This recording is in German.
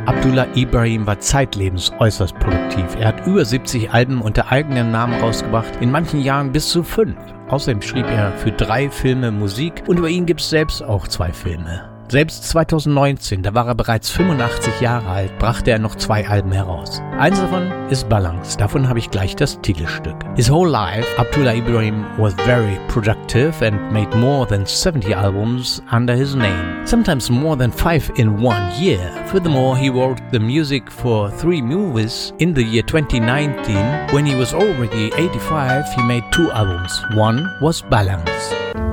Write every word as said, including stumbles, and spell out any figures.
Abdullah Ibrahim war zeitlebens äußerst produktiv. Er hat über siebzig Alben unter eigenem Namen rausgebracht, in manchen Jahren bis zu fünf. Außerdem schrieb er für drei Filme Musik und über ihn gibt es selbst auch zwei Filme. Selbst zweitausendneunzehn, da war er bereits fünfundachtzig Jahre alt, brachte er noch zwei Alben heraus. Eins davon ist Balance, davon habe ich gleich das Titelstück. His whole life, Abdullah Ibrahim was very productive and made more than seventy albums under his name, sometimes more than five in one year. Furthermore, he wrote the music for three movies. In the year twenty nineteen, when he was already eighty-five, he made two albums. One was Balance.